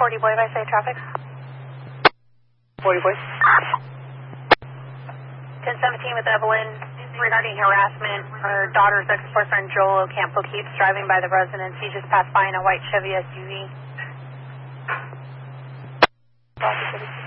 40 boy by say traffic. 40 boy. 1017 with Evelyn regarding harassment. Her daughter's ex-boyfriend Joel Ocampo keeps driving by the residence. He just passed by in a white Chevy SUV.